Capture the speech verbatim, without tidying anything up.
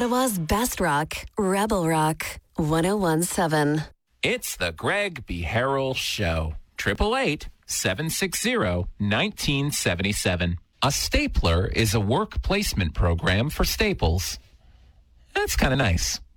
Ottawa's best rock, Rebel Rock, one oh one point seven. It's the Greg B. Harrell Show. eight eight eight, seven six zero, one nine seven seven. A stapler is a work placement program for Staples. That's kind of nice.